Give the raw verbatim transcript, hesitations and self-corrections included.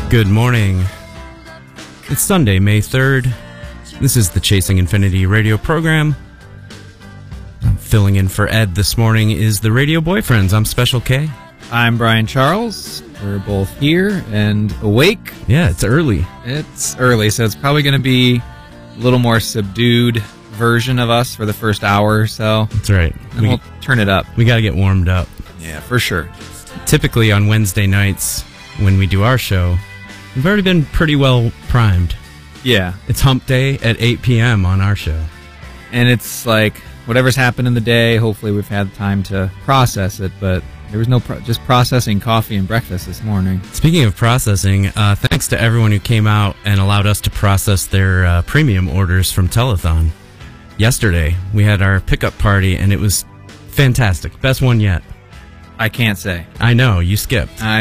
Good morning. It's Sunday, May third. This is the Chasing Infinity radio program. I'm filling in for Ed this morning is the Radio Boyfriends. I'm Special K. I'm Brian Charles. We're both here and awake. Yeah, it's early. It's early, so it's probably going to be a little more subdued version of us for the first hour or so. That's right. And we, we'll turn it up. We got to get warmed up. Yeah, for sure. Typically on Wednesday nights when we do our show, we've already been pretty well primed. Yeah. It's hump day at eight p.m. on our show. And it's like, whatever's happened in the day, hopefully we've had time to process it, but there was no, pro- just processing coffee and breakfast this morning. Speaking of processing, uh, thanks to everyone who came out and allowed us to process their uh, premium orders from Telethon. Yesterday, we had our pickup party, and it was fantastic. Best one yet. I can't say. I know, you skipped. I